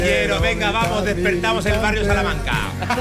Quiero, venga, vamos, despertamos el barrio Salamanca.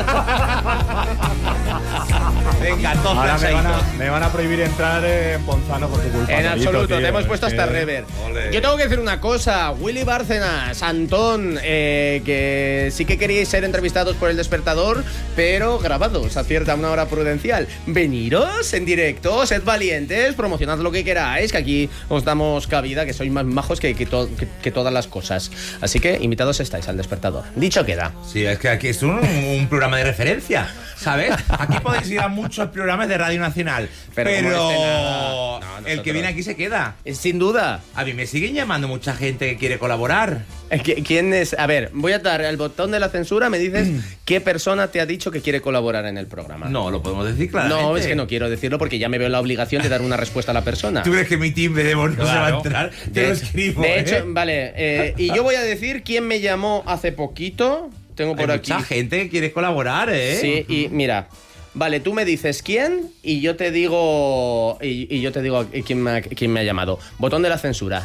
Venga, todos ahora plansaditos. me van a prohibir entrar en Ponzano por tu culpa. En Carlito, absoluto, tío, te hemos es puesto que- hasta rever. Ole. Yo tengo que decir una cosa, Willy Bárcenas, Antón, que sí que queríais ser entrevistados por El Despertador, pero grabados a cierta una hora prudencial. Veniros en directo, sed valientes, promocionad lo que queráis, que aquí os damos cabida, que sois más majos que todas las cosas. Así que invitados estáis al Despertador. Dicho queda. Sí, es que aquí es un programa de referencia, ¿sabes? Aquí podéis ir a muchos programas de Radio Nacional, Pero pero, como este nada. No, el nosotros- que viene aquí se queda. Sin duda. A mí me siguen llamando mucha gente que quiere colaborar. ¿Quién es? A ver, voy a dar al botón de la censura, me dices qué persona te ha dicho que quiere colaborar en el programa. No, lo podemos decir claramente. No, es que no quiero decirlo porque ya me veo la obligación de dar una respuesta a la persona. ¿Tú crees que mi team de Devon no se va a Claro. entrar? Te lo escribo, De hecho, ¿eh? vale, y yo voy a decir quién me llamó hace poquito. Tengo por Hay aquí. mucha gente que quiere colaborar, ¿eh? Sí, y mira. Vale, tú me dices quién y yo te digo. Y yo te digo quién me ha llamado. Botón de la censura.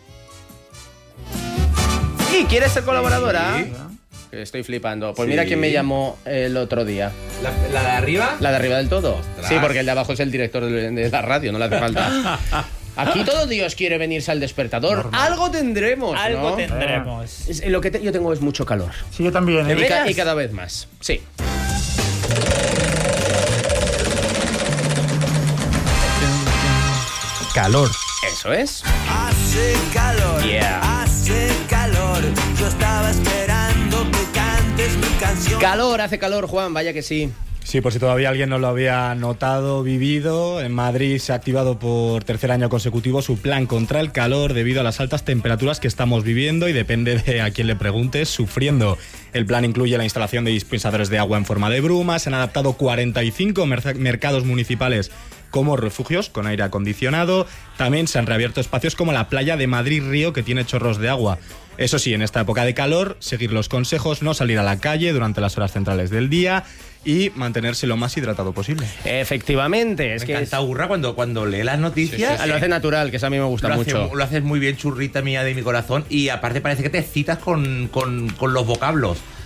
¿Y quieres ser colaboradora? Sí. Estoy flipando. Pues Sí. mira quién me llamó el otro día. ¿La de arriba? La de arriba del todo. Ostras. Sí, porque el de abajo es el director de la radio, no le hace falta. Aquí todo Dios quiere venirse al Despertador. Algo tendremos, ¿no? Algo tendremos. Lo que yo tengo es mucho calor. Sí, yo también. ¿eh? Y cada vez más. Sí. Calor. Eso es. Hace calor, Yeah. hace calor. Yo estaba esperando que cantes mi canción. Calor, hace calor, Juan, vaya que sí. Sí, por si todavía alguien no lo había notado, vivido, en Madrid se ha activado por tercer año consecutivo su plan contra el calor debido a las altas temperaturas que estamos viviendo y depende de a quién le preguntes, sufriendo. El plan incluye la instalación de dispensadores de agua en forma de bruma, se han adaptado 45 mercados municipales como refugios con aire acondicionado, también se han reabierto espacios como la playa de Madrid Río que tiene chorros de agua. Eso sí, en esta época de calor, seguir los consejos, no salir a la calle durante las horas centrales del día y mantenerse lo más hidratado posible. Efectivamente, es Me que encanta Urra cuando lee las noticias. lo hace natural, que eso a mí me gusta mucho. Lo haces muy bien, churrita mía de mi corazón. Y aparte parece que te citas con los vocablos.